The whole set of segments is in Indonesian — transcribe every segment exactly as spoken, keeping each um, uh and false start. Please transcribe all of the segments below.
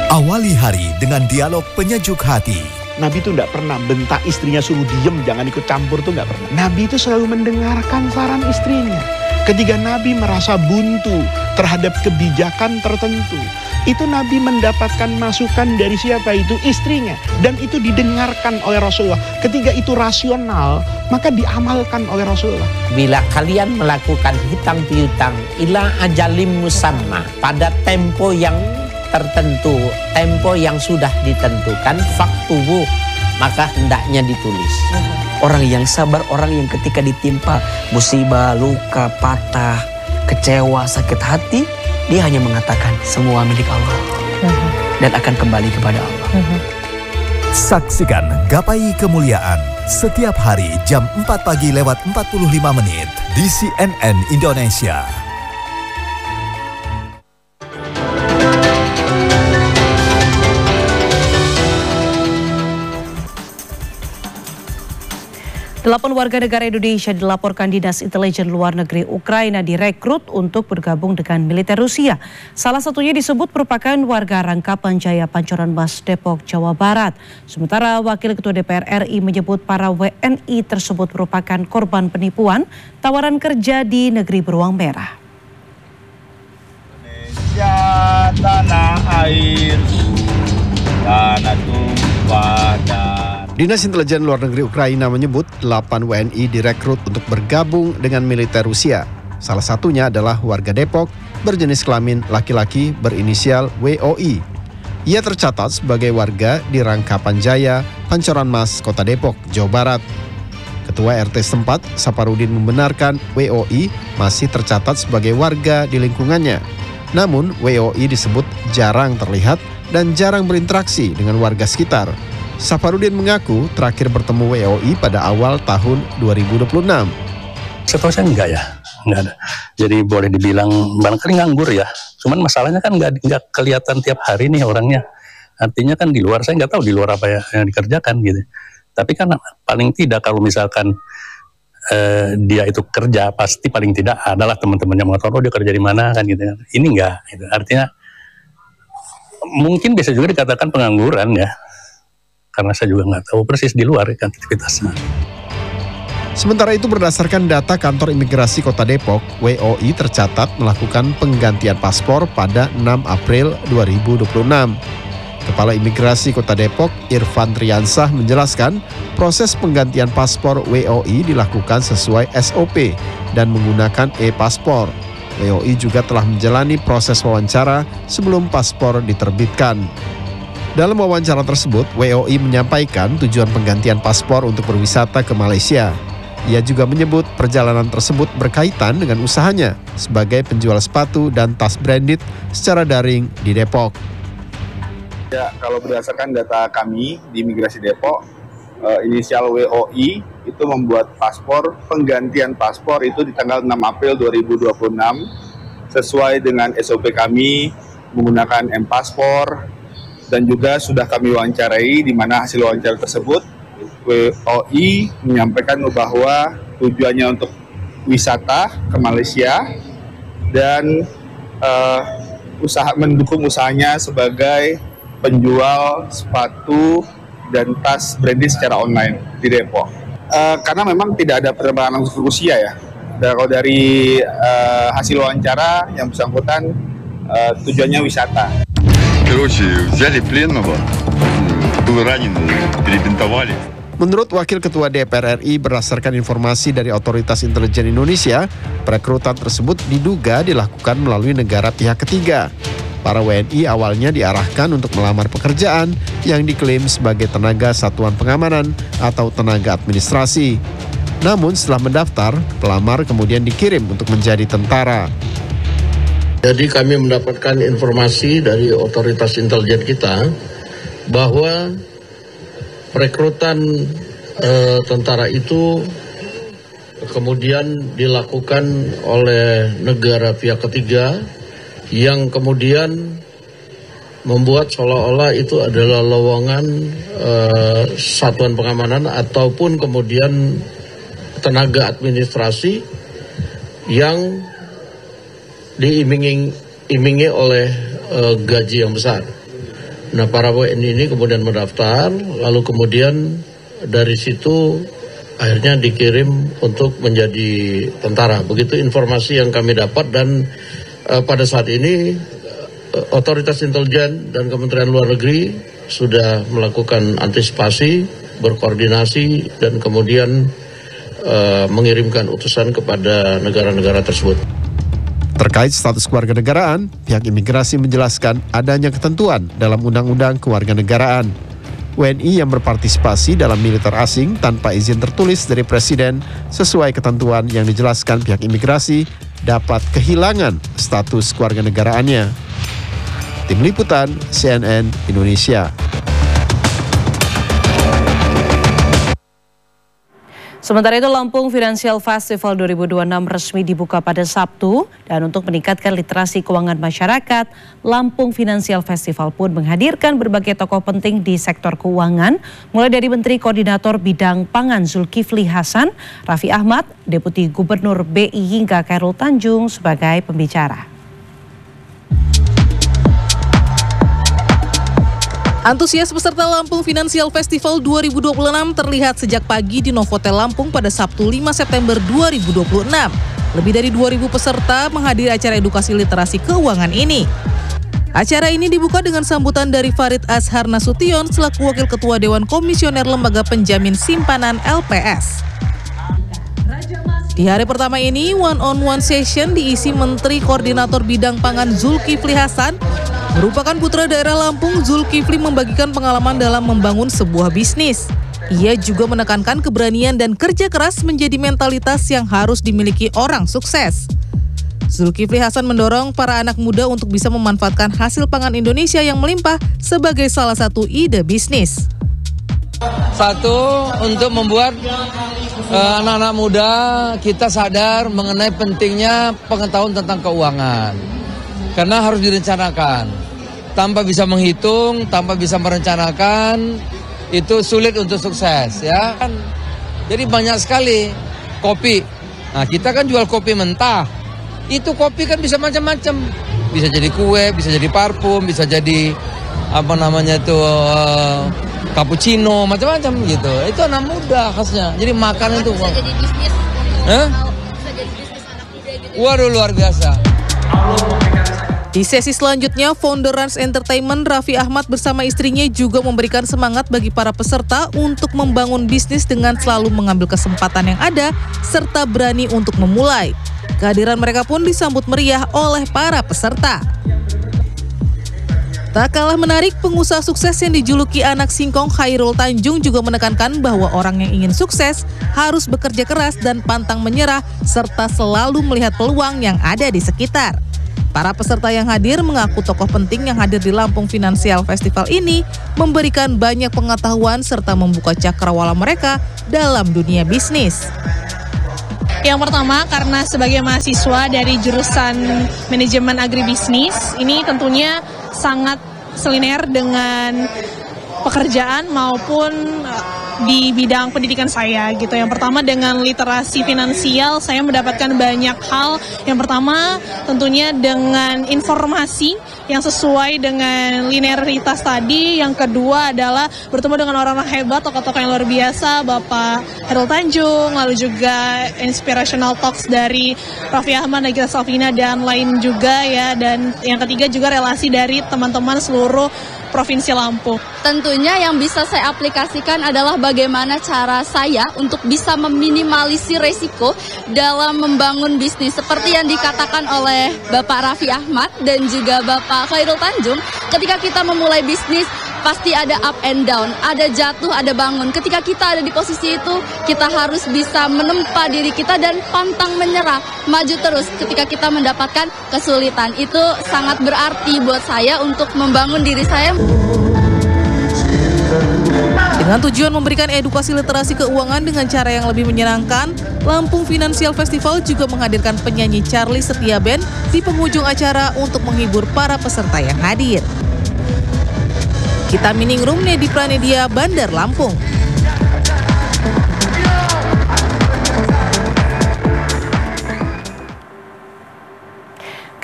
Awali hari dengan dialog penyejuk hati. Nabi itu tidak pernah bentak istrinya suruh diem, jangan ikut campur, itu tidak pernah. Nabi itu selalu mendengarkan saran istrinya. Ketika Nabi merasa buntu terhadap kebijakan tertentu, itu Nabi mendapatkan masukan dari siapa itu? Istrinya. Dan itu didengarkan oleh Rasulullah. Ketika itu rasional, maka diamalkan oleh Rasulullah. Bila kalian melakukan hutang piutang ila ajalim musamma, pada tempo yang tertentu, tempo yang sudah ditentukan, faktubu, maka hendaknya ditulis. Orang yang sabar, orang yang ketika ditimpa musibah, luka, patah, kecewa, sakit hati, dia hanya mengatakan semua milik Allah dan akan kembali kepada Allah. Saksikan Gapai Kemuliaan setiap hari jam empat pagi lewat empat puluh lima menit di C N N Indonesia. Delapan warga negara Indonesia dilaporkan Dinas Intelijen Luar Negeri Ukraina direkrut untuk bergabung dengan militer Rusia. Salah satunya disebut merupakan warga Rangkapan Jaya, Pancoran Mas, Depok, Jawa Barat. Sementara Wakil Ketua D P R R I menyebut para W N I tersebut merupakan korban penipuan tawaran kerja di negeri beruang merah. Indonesia tanah air, tanah tumpah dan Dinas Intelijen Luar Negeri Ukraina menyebut delapan W N I direkrut untuk bergabung dengan militer Rusia. Salah satunya adalah warga Depok berjenis kelamin laki-laki berinisial W O I. Ia tercatat sebagai warga di Rangkapan Jaya, Pancoran Mas, Kota Depok, Jawa Barat. Ketua R T setempat, Saparudin, membenarkan W O I masih tercatat sebagai warga di lingkungannya. Namun W O I disebut jarang terlihat dan jarang berinteraksi dengan warga sekitar. Saparudin mengaku terakhir bertemu W O I pada awal tahun dua ribu dua puluh enam. Setahu saya enggak ya, enggak ada. Jadi boleh dibilang barangkali nganggur ya. Cuman masalahnya kan enggak, enggak kelihatan tiap hari nih orangnya. Artinya kan di luar, saya enggak tahu di luar apa ya yang dikerjakan gitu. Tapi kan paling tidak kalau misalkan eh, dia itu kerja, pasti paling tidak adalah teman-temannya mengatakan, oh dia kerja di mana kan gitu. Ini enggak, gitu. Artinya mungkin bisa juga dikatakan pengangguran ya. Karena saya juga nggak tahu persis di luar aktivitasnya. Sementara itu berdasarkan data kantor imigrasi Kota Depok, W O I tercatat melakukan penggantian paspor pada enam April dua ribu dua puluh enam. Kepala Imigrasi Kota Depok, Irfan Triansah, menjelaskan proses penggantian paspor W O I dilakukan sesuai S O P dan menggunakan e-paspor. W O I juga telah menjalani proses wawancara sebelum paspor diterbitkan. Dalam wawancara tersebut, W O I menyampaikan tujuan penggantian paspor untuk berwisata ke Malaysia. Ia juga menyebut perjalanan tersebut berkaitan dengan usahanya sebagai penjual sepatu dan tas branded secara daring di Depok. Ya, kalau berdasarkan data kami di Imigrasi Depok, uh, inisial W O I itu membuat paspor, penggantian paspor itu di tanggal enam April dua ribu dua puluh enam sesuai dengan S O P kami menggunakan M-Paspor. Dan juga sudah kami wawancarai, di mana hasil wawancara tersebut W O I menyampaikan bahwa tujuannya untuk wisata ke Malaysia dan uh, usaha mendukung usahanya sebagai penjual sepatu dan tas branded secara online di Depok. Uh, karena memang tidak ada penerbangan langsung ke Rusia ya. Dan kalau dari uh, hasil wawancara yang bersangkutan uh, tujuannya wisata. Короче, взяли пленного, был ранен, перебинтовали. Menurut Wakil Ketua D P R R I, berdasarkan informasi dari Otoritas Intelijen Indonesia, perekrutan tersebut diduga dilakukan melalui negara pihak ketiga. Para W N I awalnya diarahkan untuk melamar pekerjaan yang diklaim sebagai tenaga satuan pengamanan atau tenaga administrasi. Namun setelah mendaftar, pelamar kemudian dikirim untuk menjadi tentara. Jadi kami mendapatkan informasi dari otoritas intelijen kita bahwa perekrutan eh, tentara itu kemudian dilakukan oleh negara pihak ketiga yang kemudian membuat seolah-olah itu adalah lowongan eh, satuan pengamanan ataupun kemudian tenaga administrasi yang diiming-imingi oleh uh, gaji yang besar. Nah, para W N I ini kemudian mendaftar, lalu kemudian dari situ akhirnya dikirim untuk menjadi tentara. Begitu informasi yang kami dapat, dan uh, pada saat ini uh, otoritas intelijen dan Kementerian Luar Negeri sudah melakukan antisipasi, berkoordinasi, dan kemudian uh, mengirimkan utusan kepada negara-negara tersebut. Terkait status kewarganegaraan, pihak imigrasi menjelaskan adanya ketentuan dalam Undang-Undang Kewarganegaraan. W N I yang berpartisipasi dalam militer asing tanpa izin tertulis dari Presiden sesuai ketentuan yang dijelaskan pihak imigrasi dapat kehilangan status kewarganegaraannya. Tim Liputan C N N Indonesia. Sementara itu, Lampung Financial Festival dua ribu dua puluh enam resmi dibuka pada Sabtu, dan untuk meningkatkan literasi keuangan masyarakat, Lampung Financial Festival pun menghadirkan berbagai tokoh penting di sektor keuangan, mulai dari Menteri Koordinator Bidang Pangan Zulkifli Hasan, Raffi Ahmad, Deputi Gubernur B I hingga Khairul Tanjung sebagai pembicara. Antusias peserta Lampung Financial Festival dua ribu dua puluh enam terlihat sejak pagi di Novotel Lampung pada Sabtu lima September dua ribu dua puluh enam. Lebih dari dua ribu peserta menghadiri acara edukasi literasi keuangan ini. Acara ini dibuka dengan sambutan dari Farid Azhar Nasution selaku Wakil Ketua Dewan Komisioner Lembaga Penjamin Simpanan L P S. Di hari pertama ini, one-on-one session diisi Menteri Koordinator Bidang Pangan Zulkifli Hasan. Merupakan putra daerah Lampung, Zulkifli membagikan pengalaman dalam membangun sebuah bisnis. Ia juga menekankan keberanian dan kerja keras menjadi mentalitas yang harus dimiliki orang sukses. Zulkifli Hasan mendorong para anak muda untuk bisa memanfaatkan hasil pangan Indonesia yang melimpah sebagai salah satu ide bisnis. Satu, untuk membuat uh, anak-anak muda kita sadar mengenai pentingnya pengetahuan tentang keuangan. Karena harus direncanakan. Tanpa bisa menghitung, tanpa bisa merencanakan, itu sulit untuk sukses, ya. Jadi banyak sekali kopi. Nah, kita kan jual kopi mentah. Itu kopi kan bisa macam-macam. Bisa jadi kue, bisa jadi parfum, bisa jadi apa namanya itu uh, cappuccino, macam-macam gitu. Itu anak muda khasnya. Jadi makanan itu. Bisa jadi bisnis. Hah? Bisa jadi bisnis anak muda gitu. Waduh, luar biasa. Di sesi selanjutnya, founder Rans Entertainment Raffi Ahmad bersama istrinya juga memberikan semangat bagi para peserta untuk membangun bisnis dengan selalu mengambil kesempatan yang ada serta berani untuk memulai. Kehadiran mereka pun disambut meriah oleh para peserta. Tak kalah menarik, pengusaha sukses yang dijuluki anak singkong Khairul Tanjung juga menekankan bahwa orang yang ingin sukses harus bekerja keras dan pantang menyerah serta selalu melihat peluang yang ada di sekitar. Para peserta yang hadir mengaku tokoh penting yang hadir di Lampung Financial Festival ini memberikan banyak pengetahuan serta membuka cakrawala mereka dalam dunia bisnis. Yang pertama, karena sebagai mahasiswa dari jurusan manajemen agribisnis, ini tentunya sangat seliner dengan pekerjaan maupun di bidang pendidikan saya gitu. Yang pertama, dengan literasi finansial saya mendapatkan banyak hal. Yang pertama tentunya dengan informasi yang sesuai dengan linearitas tadi. Yang kedua adalah bertemu dengan orang-orang hebat, tokoh-tokoh yang luar biasa, Bapak Khairul Tanjung, lalu juga inspirational talks dari Raffi Ahmad, Nagita Slavina dan lain juga ya. Dan yang ketiga juga relasi dari teman-teman seluruh Provinsi Lampung. Tentunya yang bisa saya aplikasikan adalah bagaimana cara saya untuk bisa meminimalisir resiko dalam membangun bisnis. Seperti yang dikatakan oleh Bapak Raffi Ahmad dan juga Bapak Khairul Tanjung, ketika kita memulai bisnis pasti ada up and down, ada jatuh, ada bangun. Ketika kita ada di posisi itu, kita harus bisa menempa diri kita dan pantang menyerah, maju terus ketika kita mendapatkan kesulitan. Itu sangat berarti buat saya untuk membangun diri saya. Dengan tujuan memberikan edukasi literasi keuangan dengan cara yang lebih menyenangkan, Lampung Financial Festival juga menghadirkan penyanyi Charlie Setiaben di penghujung acara untuk menghibur para peserta yang hadir. Kita Miningrum, Nedi Pranedia, Bandar Lampung.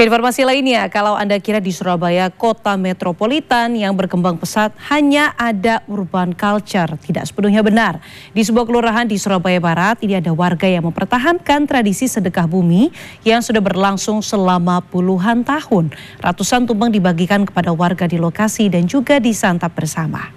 Ke informasi lainnya, kalau Anda kira di Surabaya kota metropolitan yang berkembang pesat hanya ada urban culture, tidak sepenuhnya benar. Di sebuah kelurahan di Surabaya Barat, ini ada warga yang mempertahankan tradisi sedekah bumi yang sudah berlangsung selama puluhan tahun. Ratusan tumpeng dibagikan kepada warga di lokasi dan juga disantap bersama.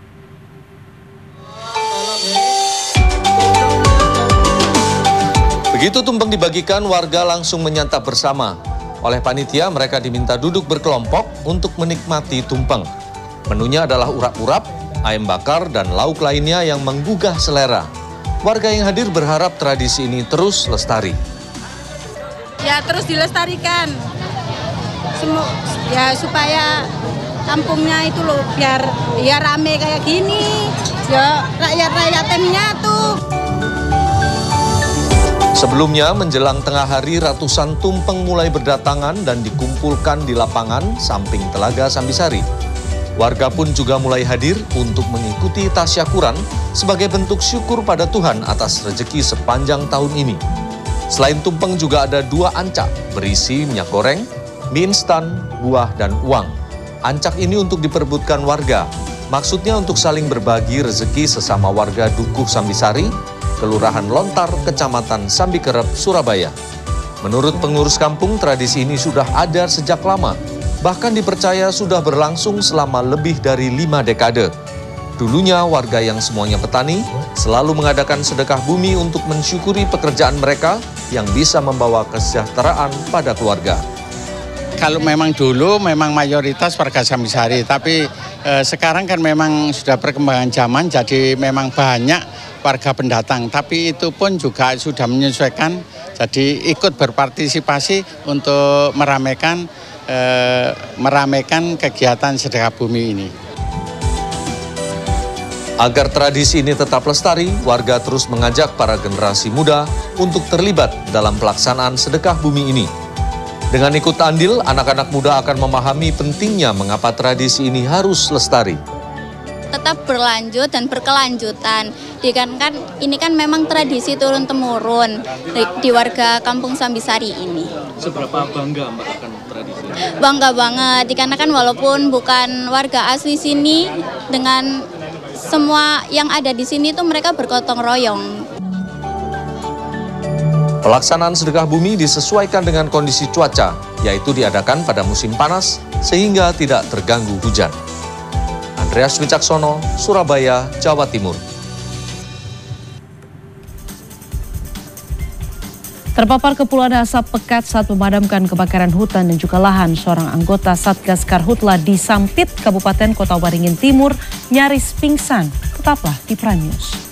Begitu tumpeng dibagikan, warga langsung menyantap bersama. Oleh panitia, mereka diminta duduk berkelompok untuk menikmati tumpeng. Menunya adalah urap-urap, ayam bakar, dan lauk lainnya yang menggugah selera. Warga yang hadir berharap tradisi ini terus lestari. Ya, terus dilestarikan. Semu ya supaya kampungnya itu loh biar ya rame kayak gini. Ya rakyat-rakyatnya tuh. Sebelumnya, menjelang tengah hari, ratusan tumpeng mulai berdatangan dan dikumpulkan di lapangan samping Telaga Sambisari. Warga pun juga mulai hadir untuk mengikuti tasyakuran sebagai bentuk syukur pada Tuhan atas rezeki sepanjang tahun ini. Selain tumpeng juga ada dua ancak berisi minyak goreng, mie instan, buah, dan uang. Ancak ini untuk diperebutkan warga. Maksudnya untuk saling berbagi rezeki sesama warga Dukuh Sambisari, Kelurahan Lontar, Kecamatan Sambikerep, Surabaya. Menurut pengurus kampung, tradisi ini sudah ada sejak lama. Bahkan dipercaya sudah berlangsung selama lebih dari lima dekade. Dulunya warga yang semuanya petani selalu mengadakan sedekah bumi untuk mensyukuri pekerjaan mereka yang bisa membawa kesejahteraan pada keluarga. Kalau memang dulu memang mayoritas warga Sambisari, tapi eh, sekarang kan memang sudah perkembangan zaman, jadi memang banyak warga pendatang, tapi itu pun juga sudah menyesuaikan, jadi ikut berpartisipasi untuk meramaikan eh, meramaikan kegiatan sedekah bumi ini. Agar tradisi ini tetap lestari, warga terus mengajak para generasi muda untuk terlibat dalam pelaksanaan sedekah bumi ini. Dengan ikut andil, anak-anak muda akan memahami pentingnya mengapa tradisi ini harus lestari. Tetap berlanjut dan berkelanjutan. Dikarenakan ini kan memang tradisi turun-temurun di, di warga Kampung Sambisari ini. Seberapa bangga Mbak akan tradisi ini? Bangga banget, dikarenakan walaupun bukan warga asli sini, dengan semua yang ada di sini tuh mereka bergotong royong. Pelaksanaan sedekah bumi disesuaikan dengan kondisi cuaca, yaitu diadakan pada musim panas sehingga tidak terganggu hujan. Andreas Wicaksono, Surabaya, Jawa Timur. Terpapar kepulan asap pekat saat memadamkan kebakaran hutan dan juga lahan, seorang anggota Satgas Karhutla di Sampit, Kabupaten Kota Waringin Timur, nyaris pingsan. Tetaplah di Prime News.